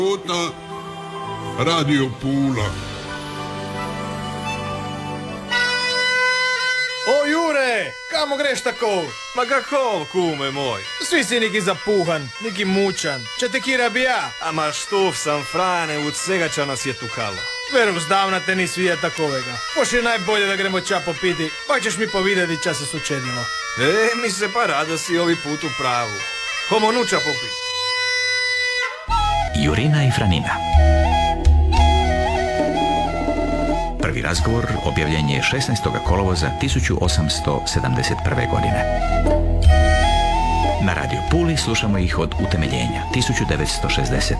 Puta Radio Pula. O Jure, kamo greš tako? Ma kako, kume moj? Svi si neki zapuhan, neki mučan. Če te kira bi ja? Ama štuf sam, Frane, od svega ča nas je tukalo. Veruk, zdavna te ni svija takovega. Pošli najbolje da gremo ča popiti, pa ćeš mi povidjeti ča se sučedilo. Mi se pa rado si ovi put u pravu. Homo nuča popiti. Jurina i Franina. Prvi razgovor objavljen je 16. kolovoza 1871. godine. Na Radio Puli slušamo ih od utemeljenja 1960.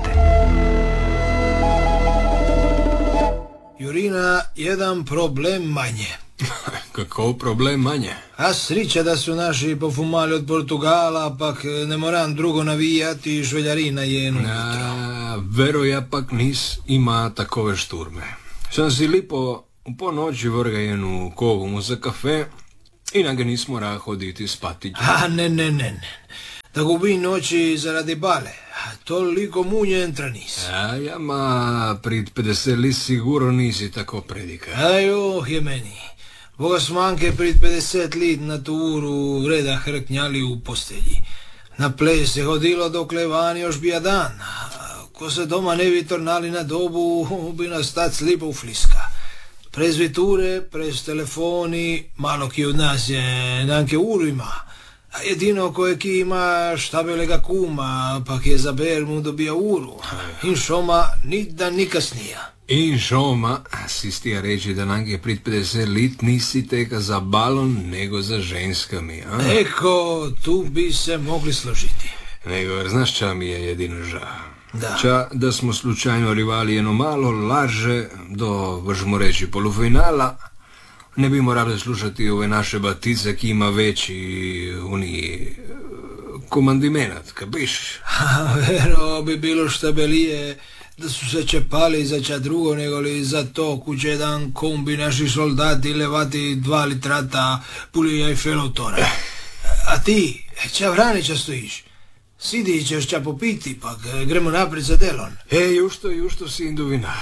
Jurina, jedan problem manje. Kako problem manje? A srića da su naši pofumali od Portugala, pak ne moram drugo navijati, žveljarina je jedno jutro. Vero, ja pak nis ima takove šturme. Sam si lipo u ponoći vrga jednu kogumu za kafe i na ga nismo mora hoditi spati. A ne. Da gubi noći zaradi bale. Toliko munje entra nis. Jama, prid 50 li sigurno nisi tako predika. Je meni. Boga smanke prid 50 lit na tu uru reda hrknjali u postelji. Na ples se hodilo dokle van još bija dan. Ko se doma ne bi tornali na dobu, bi nas tac lipo u fliska. Prez viture, prez telefoni, malo ki od nas je nanke uru ima. A jedino koje ki ima štabelega kuma, pa ki je za bermu dobija uru. In šoma ni da ni kasnija. In šoma, si stija reći da nanke prid 50 lit nisi teka za balon nego za ženskami, a? Eko, tu bi se mogli složiti. Nego, znaš ča mi je jedino ža? Da. Ča da smo slučajno rivali jedno malo larže do, možemo reći, polufinala, ne bi morali slušati ove naše batice ki ima veći uni komandimenat, kapiš? Vero, bi bilo štabelije da su se čepali za ča drugo nego li za to kuće jedan kombi naši soldati levati 2 litrata pulija i felotora. A ti, ča vranića stojiš? Sidi ćeš ča popiti, pa gremo naprijed za delon. Jušto si indovina.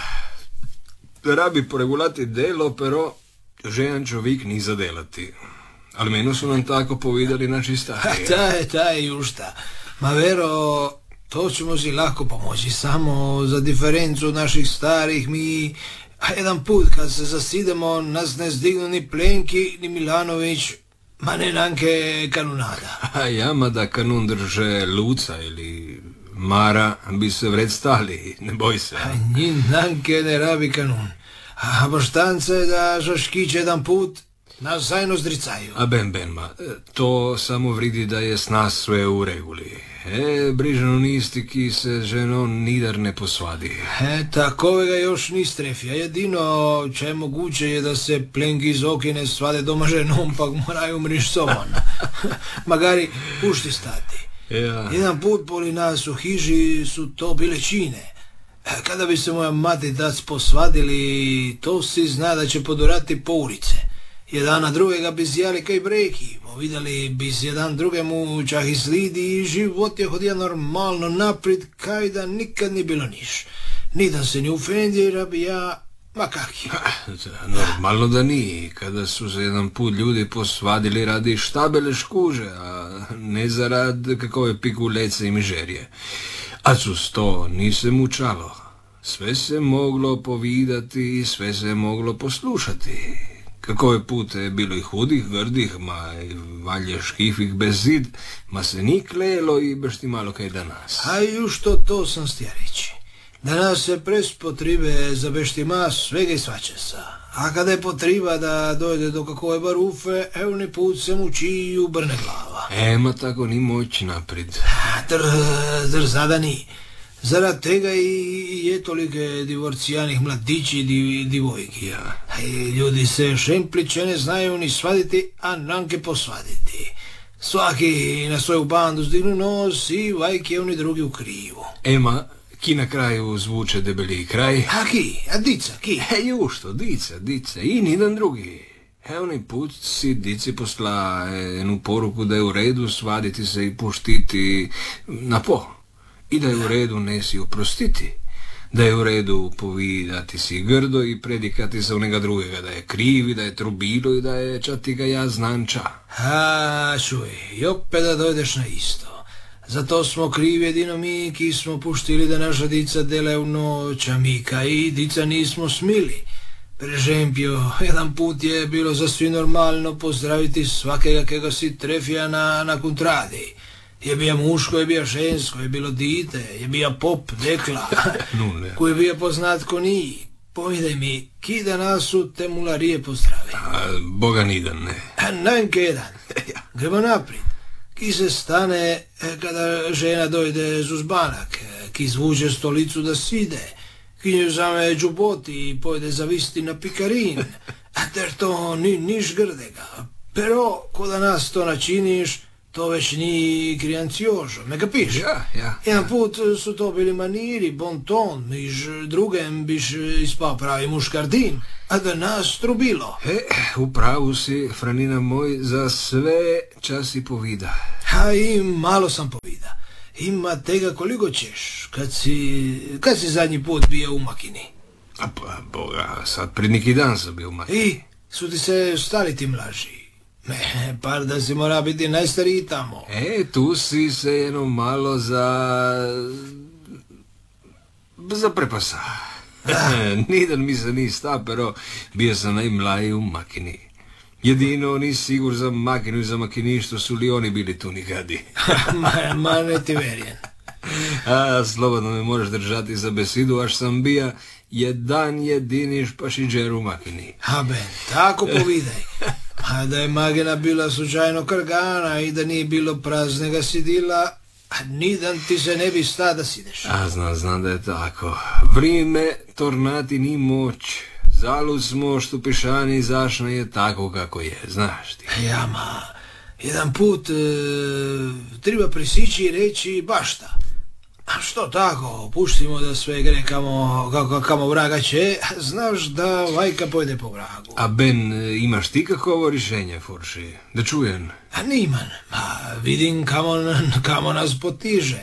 Rabi poregulati delo, pero žejan čovjek ni zadelati. Ali meno su nam tako povidali naši stari. Ta je jušta. Ma Vero, to ćemo si lako pomoći. Samo za diferencu naših starih mi... A jedan put kad se zasidemo, nas ne zdignu ni Plenki, ni Milanović, ma ne nanke kanunada. Jama da kanun drže Luca ili Mara bi se vred stali, ne boj se. Njim nanke ne rabi kanun. A boštance da žaškić jedan put nas zajno zdricaju. A ma, to samo vridi da je s nas sve u reguli. Brižano nisti ki se ženo nidar ne posvadi. Takovega još nis trefija. Jedino če je moguće je da se Plenki iz okine svade doma ženom, pak moraju mrišcovan. Magari pušti stati. Ja. Jedan put poli nas u hiži su to bile čine. Kada bi se moja mati tac posvadili, to si zna da će podurati po ulice. Jedan na drugega bi zjali kaj breki, vidjeli bi se jedan drugemu čah i slidi i život je hodija normalno naprijed, kaj da nikad ni bilo niš. Nidan se ni ufendira bi ja, ma kaki. Normalno da ni, kada su se jedan put ljudi posvadili radi štabele škuže, a ne zarad kakove pikulece i mižerije. A sus to nise mučalo. Sve se moglo povidati, sve se moglo poslušati. Kakove pute je bilo i hudih, grdih, ma i valje škifih bez zid, ma se ni klelo i baš ti malo kaj danas. A jušto to sam stija reći. Danas se pres potribe za beštima svega i svačesa. A kada je potriba da dojde do kakove barufe, evni put se muči i ubrne glava. Ma tako ni moć naprijed. Zada ni. Zarad tega i je tolike divorcijanih mladići i divojki. Ja. Ljudi se šempliće ne znaju ni svaditi, a nanke posvaditi. Svaki na svoju bandu zdignu nos i vajke oni drugi u krivu. Ma, ki na kraju zvuče debeli kraj? A dica, ki? Jušto, dica, i nidan drugi. Onaj put si dici posla jednu poruku da je u redu svaditi se i puštiti na po. I da je u redu nesi oprostiti. Da je u redu povidati si grdo i predikati se u njega drugega, da je krivi, da je trubilo i da je čati ga ja znanča. A, čuj, i opet da dojdeš na isto. Zato smo krivi jedino mi, ki smo puštili da naša dica delaju noć, a mi kaj dica nismo smili. Prežempio, jedan put je bilo zasvi normalno pozdraviti svakega kega si trefija na kontradi. Je bija muško, je bija žensko, je bilo dite, je bija pop, dekla, koji je bija poznat ko ni. Povidaj mi, ki da nas u te mularije pozdravi? Boga nidan, ne. Najmke jedan. Gremo naprijed. Ki se stane kada žena dojde z uzbanak, ki zvuče stolicu da side, ki nju zame džuboti i pojde zavisti na pikarin, ter to niš grdega. Pero, ko da nas to načiniš, to već ni krijanciožo, me kapiš? Ja. Jedan put su to bili maniri, bon ton, miž drugem biš ispao pravi muškardin, a da nas trubilo. Upravu si, Franina moj, za sve časi povida. A i malo sam povida. Ima tega koliko ćeš, kad si zadnji put bio u Makini? A pa, Boga, sad pred neki dan sam bio u Makini. I, su ti se stali ti mlaži? Par da si mora biti najstariji tamo. Tu si se jedno malo za prepasa. Nidan mi se ni sta, pero bio sam najmlaji u Makini. Jedino ni sigur za Makinu i za makiništvo su li oni bili tu nikadi. ma ne ti verjen. Slobodno me možeš držati za besedu, až sam bija jedan jedini špašiđer u Makini. A ben, tako povidaj. A da je Magina bila slučajno krgana i da nije bilo praznega sidila, nidan ti se ne bi sta da sideš. Znam da je tako. Vrime tornati ni moć. Zalud smo što pišani zašna je tako kako je, znaš ti. Jama, jedan put treba prisići i reći bašta. A što tako, puštimo da sve gre kamo vraga će, znaš da vajka pojde po vragu. A Ben, imaš ti kakovo rješenje, Forši? Da čujem. A niman, vidim kamo nas potiže.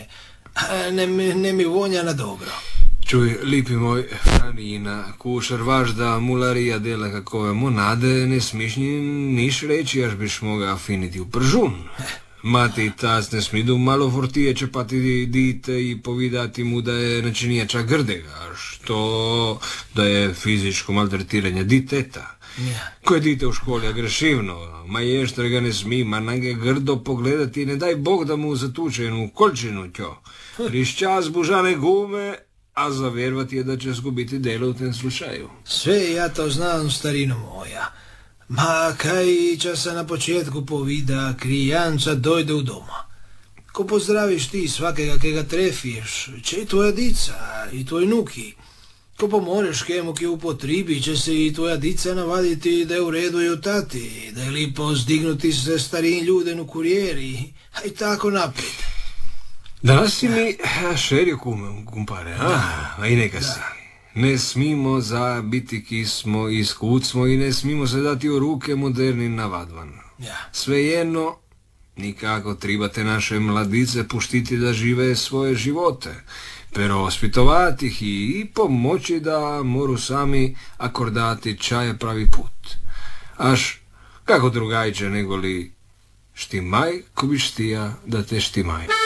Ne mi vonja na dobro. Čuj, lipi moj, Franina, kušar važda mularija dela kakove monade, ne smiš niš reći, až biš moga finiti u pržun. Mati i tac ne smidu malo fortije čepati dite i povidati mu da je načinjača grdega, što da je fizičko maltretiranje diteta. Koje dite u školi agrešivno, ma ještre ga ne smi, ma nage grdo pogledati i ne daj Bog da mu zatuče jednu kolčinu tjo. Rišća zbužane gume, a zavjervati je da će zgubiti delo u tem slučaju. Sve ja to znam, starino moja. Ma kaj časa na početku povida, krijanca dojde u doma. Ko pozdraviš ti svakega kega trefiješ, će i tvoja dica i tvoj nuki. Ko pomoreš kemu ki upotribi, će se i tvoja dica navaditi da je u redu i u tati, da je lipo zdignuti se starijim ljuden u kurijeri, a i tako naprijed. Danas si mi šerio kumpare, a i neka si. Ne smimo za biti ki smo i skud smo i ne smimo se dati u ruke modernim navadvan. Svejedno, nikako tribate naše mladice puštiti da žive svoje živote, pero ospitovati ih i pomoći da moru sami akordati čaje pravi put. Aš kako drugajče nego li štimaj ko bi štija da te štimaj.